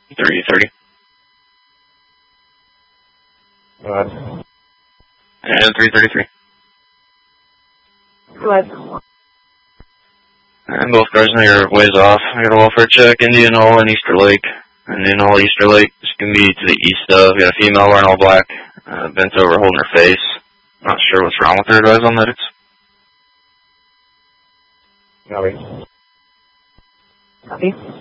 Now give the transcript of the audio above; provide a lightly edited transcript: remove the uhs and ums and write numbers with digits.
330. Go ahead. And 333. Go ahead. And both cars know your ways off. I got a welfare check, Indian Hall and Easter Lake. Indian Hall, Easter Lake is going to be to the east of. Got a female wearing all black, bent over holding her face. Not sure what's wrong with her, advise on medics. Copy. Copy.